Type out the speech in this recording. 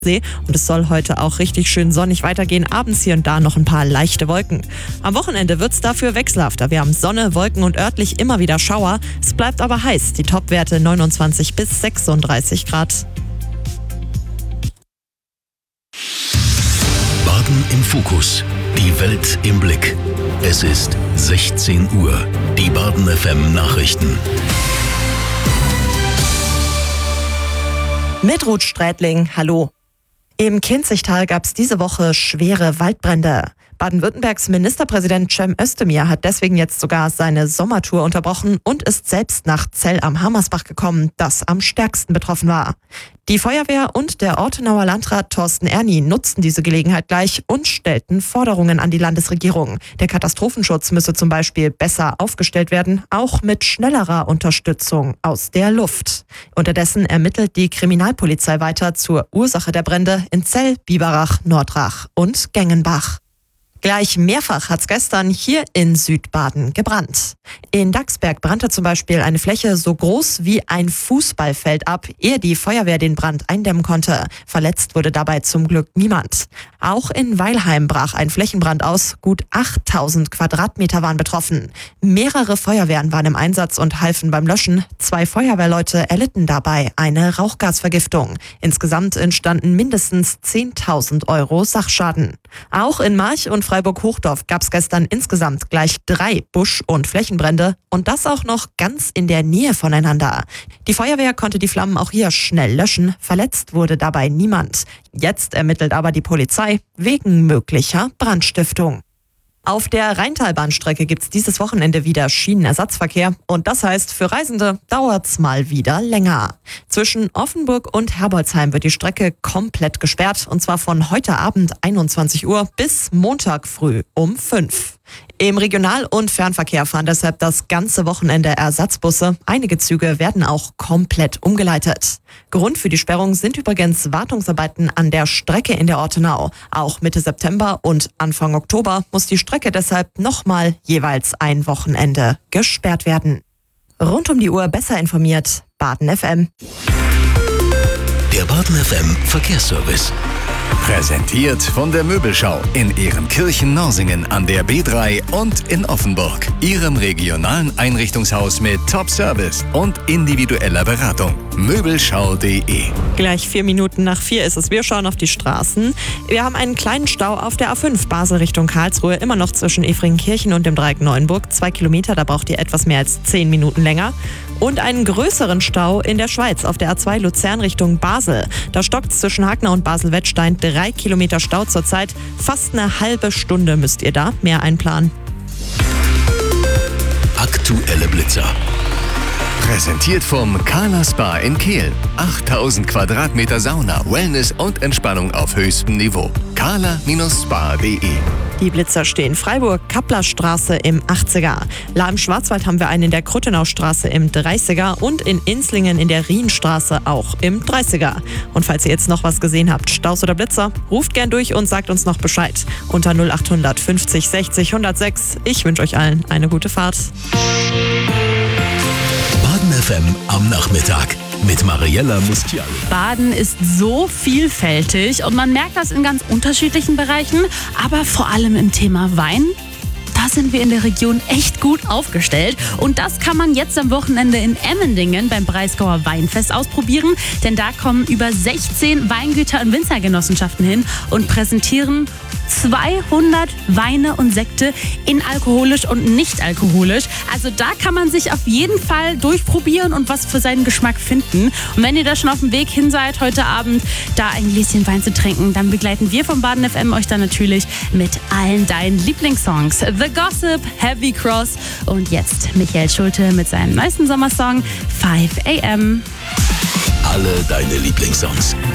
See und es soll heute auch richtig schön sonnig weitergehen. Abends hier und da noch ein paar leichte Wolken. Am Wochenende wird es dafür wechselhafter. Wir haben Sonne, Wolken und örtlich immer wieder Schauer. Es bleibt aber heiß. Die Topwerte 29 bis 36 Grad. Baden im Fokus. Die Welt im Blick. Es ist 16 Uhr. Die Baden FM Nachrichten. Mit Ruth Strätling, hallo. Im Kinzigtal gab es diese Woche schwere Waldbrände. Baden-Württembergs Ministerpräsident Cem Özdemir hat deswegen jetzt sogar seine Sommertour unterbrochen und ist selbst nach Zell am Hammersbach gekommen, das am stärksten betroffen war. Die Feuerwehr und der Ortenauer Landrat Thorsten Erni nutzten diese Gelegenheit gleich und stellten Forderungen an die Landesregierung. Der Katastrophenschutz müsse zum Beispiel besser aufgestellt werden, auch mit schnellerer Unterstützung aus der Luft. Unterdessen ermittelt die Kriminalpolizei weiter zur Ursache der Brände in Zell, Biberach, Nordrach und Gengenbach. Gleich mehrfach hat's gestern hier in Südbaden gebrannt. In Dachsberg brannte zum Beispiel eine Fläche so groß wie ein Fußballfeld ab, ehe die Feuerwehr den Brand eindämmen konnte. Verletzt wurde dabei zum Glück niemand. Auch in Weilheim brach ein Flächenbrand aus. Gut 8000 Quadratmeter waren betroffen. Mehrere Feuerwehren waren im Einsatz und halfen beim Löschen. 2 Feuerwehrleute erlitten dabei eine Rauchgasvergiftung. Insgesamt entstanden mindestens 10.000 Euro Sachschaden. Auch in March und Freiburg-Hochdorf gab es gestern insgesamt gleich 3 Busch- und Flächenbrände und das auch noch ganz in der Nähe voneinander. Die Feuerwehr konnte die Flammen auch hier schnell löschen, verletzt wurde dabei niemand. Jetzt ermittelt aber die Polizei wegen möglicher Brandstiftung. Auf der Rheintalbahnstrecke gibt's dieses Wochenende wieder Schienenersatzverkehr und das heißt, für Reisende dauert's mal wieder länger. Zwischen Offenburg und Herbolzheim wird die Strecke komplett gesperrt und zwar von heute Abend 21 Uhr bis Montag früh um 5. Im Regional- und Fernverkehr fahren deshalb das ganze Wochenende Ersatzbusse. Einige Züge werden auch komplett umgeleitet. Grund für die Sperrung sind übrigens Wartungsarbeiten an der Strecke in der Ortenau. Auch Mitte September und Anfang Oktober muss die Strecke deshalb nochmal jeweils ein Wochenende gesperrt werden. Rund um die Uhr besser informiert, Baden FM. Der Baden FM Verkehrsservice. Präsentiert von der Möbelschau in Ehrenkirchen-Norsingen an der B3 und in Offenburg. Ihrem regionalen Einrichtungshaus mit Top-Service und individueller Beratung. Möbelschau.de. Gleich 4 Minuten nach 4 ist es. Wir schauen auf die Straßen. Wir haben einen kleinen Stau auf der A5 Basel Richtung Karlsruhe. Immer noch zwischen Efringkirchen und dem Dreieck Neuenburg. 2 Kilometer, da braucht ihr etwas mehr als 10 Minuten länger. Und einen größeren Stau in der Schweiz auf der A2 Luzern Richtung Basel. Da stockt es zwischen Hagner und Basel-Wettstein. 3 Kilometer Stau zurzeit. Fast eine halbe Stunde müsst ihr da mehr einplanen. Aktuelle Blitzer. Präsentiert vom Kala Spa in Kehl. 8000 Quadratmeter Sauna, Wellness und Entspannung auf höchstem Niveau. kala-spa.de. Die Blitzer stehen Freiburg, Kapplerstraße im 80er. La im Schwarzwald haben wir einen in der Kruttenaustraße im 30er und in Inslingen in der Rienstraße auch im 30er. Und falls ihr jetzt noch was gesehen habt, Staus oder Blitzer, ruft gern durch und sagt uns noch Bescheid. Unter 0800 50 60 106. Ich wünsche euch allen eine gute Fahrt. Baden FM am Nachmittag mit Mariella Mustial. Baden ist so vielfältig und man merkt das in ganz unterschiedlichen Bereichen, aber vor allem im Thema Wein. Da sind wir in der Region echt gut aufgestellt und das kann man jetzt am Wochenende in Emmendingen beim Breisgauer Weinfest ausprobieren, denn da kommen über 16 Weingüter und Winzergenossenschaften hin und präsentieren 200 Weine und Sekte in alkoholisch und nicht alkoholisch. Also da kann man sich auf jeden Fall durchprobieren und was für seinen Geschmack finden. Und wenn ihr da schon auf dem Weg hin seid, heute Abend da ein Gläschen Wein zu trinken, dann begleiten wir vom Baden FM euch dann natürlich mit allen deinen Lieblingssongs. The Gossip, Heavy Cross und jetzt Michael Schulte mit seinem neuesten Sommersong 5 AM. Alle deine Lieblingssongs.